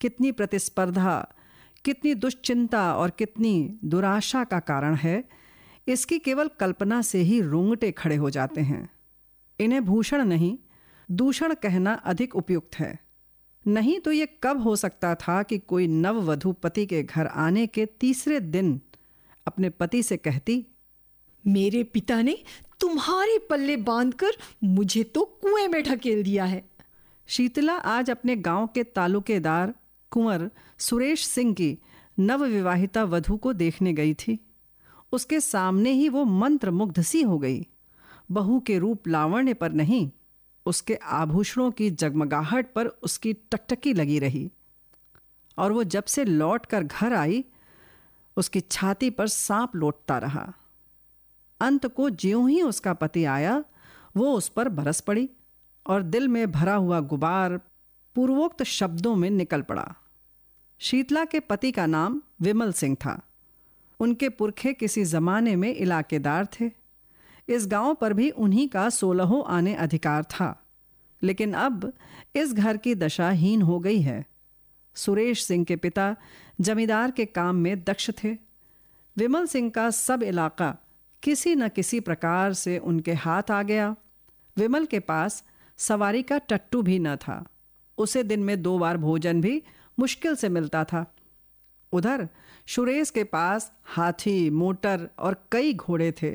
कितनी प्रतिस्पर्धा, कितनी दुश्चिंता और कितनी दुराशा का कारण है, इसकी केवल कल्पना से ही रोंगटे खड़े हो जाते हैं। इन्हें भूषण नहीं, दूषण कहना अधिक उपयुक्त है। नहीं तो ये कब हो सकता था कि कोई नववधू पति के घर आने के तीसरे दिन अपने पति से कहती, मेरे पिता ने तुम्हारे पल्ले बांधकर मुझे तो कुएं में ढकेल दिया है। शीतला आज अपने गांव के तालुकेदार कुंवर सुरेश सिंह की नवविवाहिता वधू को देखने गई थी। उसके सामने ही वो मंत्रमुग्ध सी हो गई। बहू के रूप लावण्य पर नहीं, उसके आभूषणों की जगमगाहट पर उसकी टकटकी लगी रही। और वो जब से लौट कर घर आई, उसकी छाती पर सांप लौटता रहा। अंत को ज्यों ही उसका पति आया, वो उस पर बरस पड़ी और दिल में भरा हुआ गुबार पूर्वोक्त शब्दों में निकल पड़ा। शीतला के पति का नाम विमल सिंह था। उनके पुरखे किसी जमाने में इलाकेदार थे। इस गांव पर भी उन्हीं का 16 आने अधिकार था। लेकिन अब इस घर की दशा हीन हो गई है। सुरेश सिंह के पिता जमींदार के काम में दक्ष थे। विमल सिंह का सब इलाका किसी न किसी प्रकार से उनके हाथ आ गया। विमल के पास सवारी का टट्टू भी न था। उसे दिन में 2 बार भोजन भी मुश्किल से मिलता था। उधर सुरेश के पास हाथी, मोटर और कई घोड़े थे।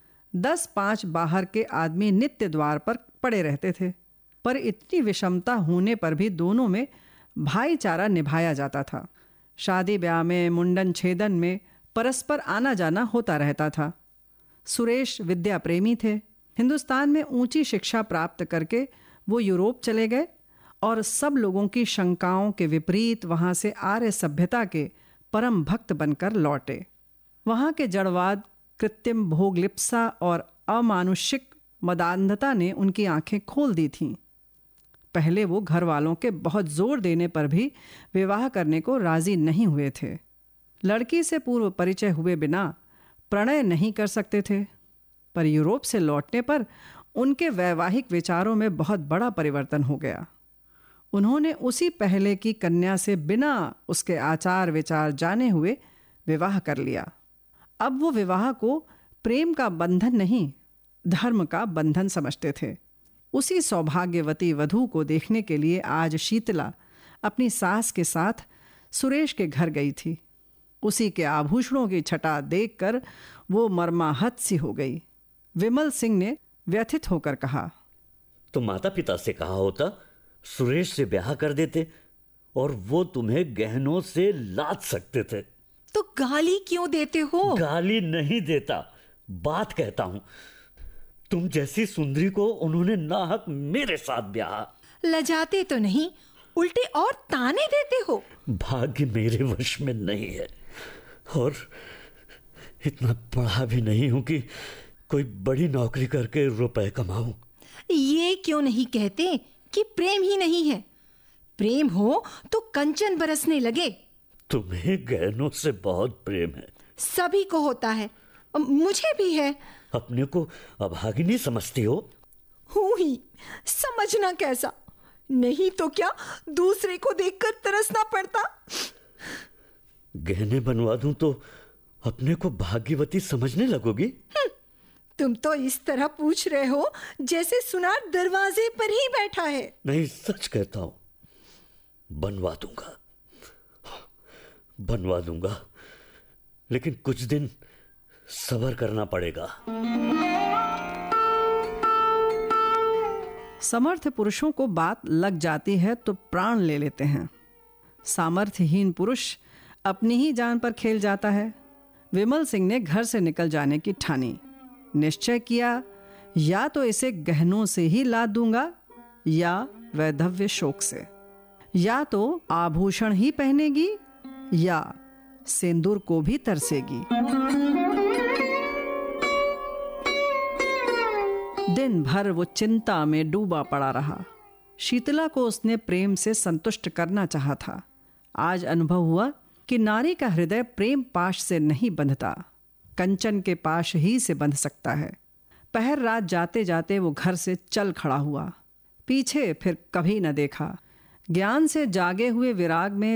10-5 बाहर के आदमी नित्य द्वार पर पड़े रहते थे। पर इतनी विषमता होने पर भी दोनों में भाईचारा निभाया जाता था। शादी ब्याह में, मुंडन छेदन में परस्पर आना जाना होता रहता था। सुरेश विद्या प्रेमी थे। हिंदुस्तान में ऊंची शिक्षा प्राप्त करके वो यूरोप चले गए और सब लोगों की शंकाओं के विपरीत वहाँ से आर्य सभ्यता के परम भक्त बनकर लौटे। वहाँ के जड़वाद, कृत्रिम भोगलिप्सा और अमानुषिक मदान्धता ने उनकी आंखें खोल दी थीं। पहले वो घर वालों के बहुत जोर देने पर भी विवाह करने को राजी नहीं हुए थे। लड़की से पूर्व परिचय हुए बिना प्रणय नहीं कर सकते थे। पर यूरोप से लौटने पर उनके वैवाहिक विचारों में बहुत बड़ा परिवर्तन हो गया। उन्होंने उसी पहले की कन्या से बिना उसके आचार विचार जाने हुए विवाह कर लिया। अब वो विवाह को प्रेम का बंधन नहीं, धर्म का बंधन समझते थे। उसी सौभाग्यवती वधू को देखने के लिए आज शीतला अपनी सास के साथ सुरेश के घर गई थी। उसी के आभूषणों की छटा देखकर वो मर्माहत सी हो गई। विमल सिंह ने व्यथित होकर कहा, तो माता पिता से कहा होता सुरेश से ब्याह कर देते और वो तुम्हें गहनों से लाद सकते थे। तो गाली क्यों देते हो? गाली नहीं देता, बात कहता हूं। तुम जैसी सुंदरी को उन्होंने नाहक मेरे साथ ब्याह। लजाते तो नहीं, उल्टे और ताने देते हो। भाग्य मेरे वश में नहीं है और इतना पढ़ा भी नहीं हूं कि कोई बड़ी नौकरी करके रुपए कमाऊं। ये क्यों नहीं कहते कि प्रेम ही नहीं है? प्रेम हो तो कंचन बरसने लगे। तुम्हें गहनों से बहुत प्रेम है। सभी को होता है, मुझे भी है। अपने को अभागिनी समझती हो? हूं ही, समझना कैसा? नहीं तो क्या दूसरे को देखकर तरसना पड़ता। गहने बनवा दूं तो अपने को भाग्यवती समझने लगोगी? तुम तो इस तरह पूछ रहे हो जैसे सुनार दरवाजे पर ही बैठा है। नहीं, सच कहता हूं, बनवा दूंगा, लेकिन कुछ दिन सब्र करना पड़ेगा। समर्थ पुरुषों को बात लग जाती है तो प्राण ले लेते हैं। सामर्थ्यहीन पुरुष अपनी ही जान पर खेल जाता है। विमल सिंह ने घर से निकल जाने की ठानी। निश्चय किया, या तो इसे गहनों से ही लाद दूंगा या वैधव्य शोक से। या तो आभूषण ही पहनेगी या सिंदूर को भी तरसेगी। दिन भर वो चिंता में डूबा पड़ा रहा। शीतला को उसने प्रेम से संतुष्ट करना चाहा था। आज अनुभव हुआ कि नारी का हृदय प्रेम पाश से नहीं बंधता, कंचन के पाश ही से बंध सकता है। पहर रात जाते जाते वो घर से चल खड़ा हुआ। पीछे फिर कभी न देखा। ज्ञान से जागे हुए विराग में